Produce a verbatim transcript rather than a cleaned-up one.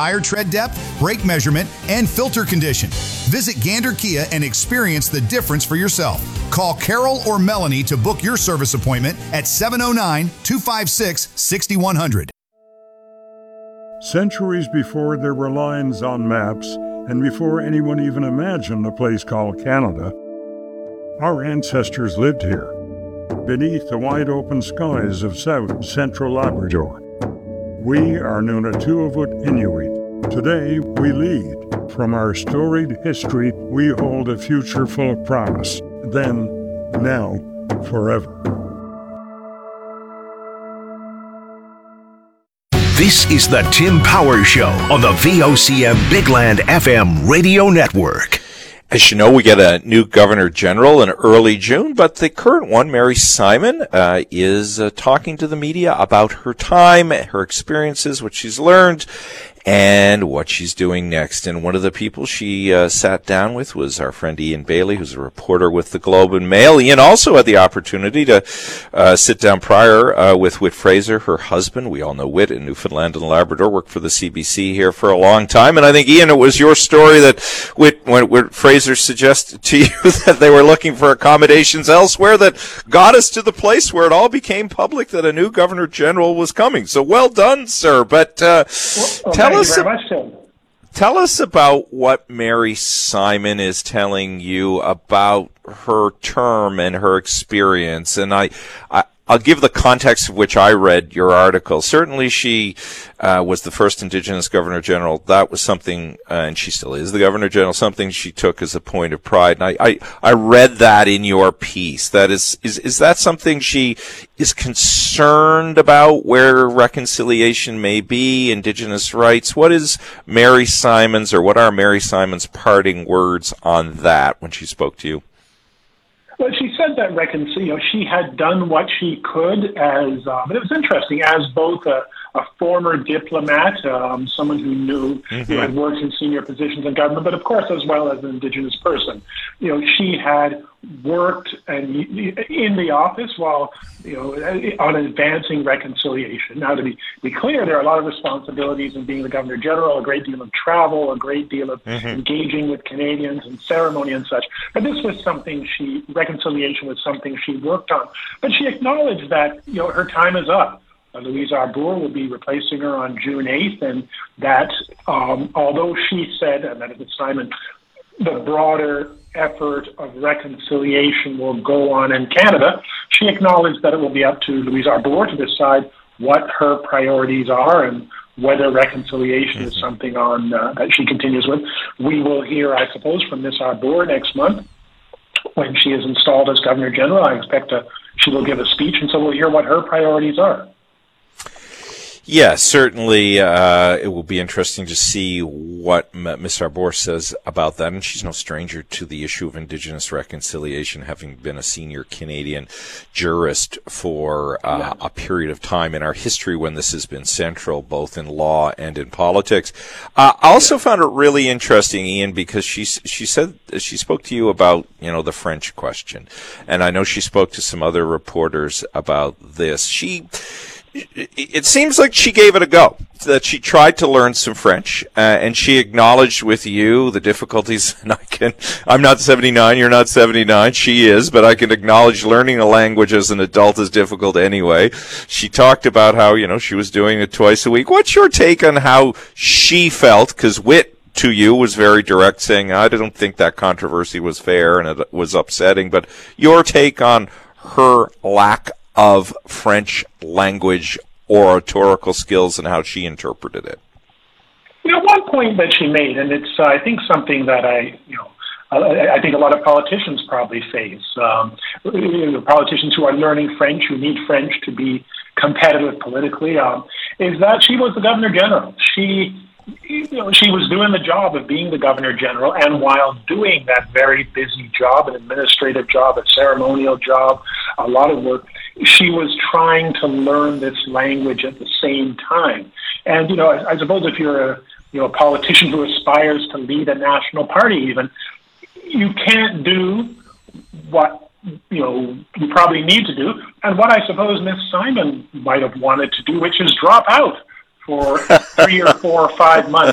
tire tread depth, brake measurement, and filter condition. Visit Gander Kia and experience the difference for yourself. Call Carol or Melanie to book your service appointment at seven oh nine, two five six, six one zero zero. Centuries before there were lines on maps, and before anyone even imagined a place called Canada, our ancestors lived here, beneath the wide-open skies of South and Central Labrador. We are Nunatuavut Inuit. Today, we lead. From our storied history, we hold a future full of promise. Then, now, forever. This is the Tim Power Show on the V O C M Bigland F M radio network. As you know, we get a new Governor General in early June, but the current one, Mary Simon, uh, is uh, talking to the media about her time, her experiences, what she's learned, and what she's doing next. And one of the people she uh, sat down with was our friend Ian Bailey, who's a reporter with the Globe and Mail. Ian also had the opportunity to uh, sit down prior uh, with Whit Fraser, her husband. We all know Whit in Newfoundland and Labrador, worked for the C B C here for a long time. And I think, Ian, it was your story that Whit, when Whit Fraser suggested to you that they were looking for accommodations elsewhere that got us to the place where it all became public that a new Governor General was coming. So well done, sir. But uh, well, tell Tell us, very much so. Tell us about what Mary Simon is telling you about her term and her experience. And I, I, I'll give the context of which I read your article. Certainly she uh, was the first Indigenous Governor General. That was something, uh, and she still is the Governor General, something she took as a point of pride. And I, I, I read that in your piece. That is, is, is that something she is concerned about, where reconciliation may be, Indigenous rights? What is Mary Simon's, or what are Mary Simon's parting words on that when she spoke to you? Well, she said that recon- you know, she had done what she could as, uh, but it was interesting, as both a, a former diplomat, um, someone who knew, mm-hmm. who had worked in senior positions in government, but of course as well as an Indigenous person. You know, she had worked and in the office while, you know, on advancing reconciliation. Now, to be, be clear, there are a lot of responsibilities in being the Governor General, a great deal of travel, a great deal of mm-hmm. engaging with Canadians and ceremony and such. But this was something she, reconciliation was something she worked on. But she acknowledged that, you know, her time is up. Uh, Louise Arbour will be replacing her on June eighth, and that um, although she said, and that is Simon, the broader effort of reconciliation will go on in Canada, she acknowledged that it will be up to Louise Arbour to decide what her priorities are and whether reconciliation mm-hmm. is something on uh, that she continues with. We will hear, I suppose, from Miss Arbour next month when she is installed as Governor General. I expect a, she will give a speech, and so we'll hear what her priorities are. Yeah, certainly uh, it will be interesting to see what Miss Arbour says about that. And she's no stranger to the issue of Indigenous reconciliation, having been a senior Canadian jurist for uh, yeah. a period of time in our history when this has been central, both in law and in politics. Uh, I also yeah. found it really interesting, Ian, because she she said she spoke to you about, you know, the French question, and I know she spoke to some other reporters about this. She. It seems like she gave it a go, that she tried to learn some French, uh, and she acknowledged with you the difficulties. And I can, I'm not seventy-nine, you're not seventy-nine, she is, but I can acknowledge learning a language as an adult is difficult anyway. She talked about how, you know, she was doing it twice a week. What's your take on how she felt? Because Whit, to you, was very direct, saying, I don't think that controversy was fair and it was upsetting, but your take on her lack of French language oratorical skills and how she interpreted it. You know, one point that she made, and it's, uh, I think, something that I, you know, I, I think a lot of politicians probably face. Um, you know, politicians who are learning French, who need French to be competitive politically, um, is that she was the Governor General. She, you know, she was doing the job of being the Governor General, and while doing that very busy job, an administrative job, a ceremonial job, a lot of work, she was trying to learn this language at the same time. And, you know, I, I suppose if you're a, you know, a politician who aspires to lead a national party even, you can't do what, you know, you probably need to do, and what I suppose Miss Simon might have wanted to do, which is drop out for three or four or five months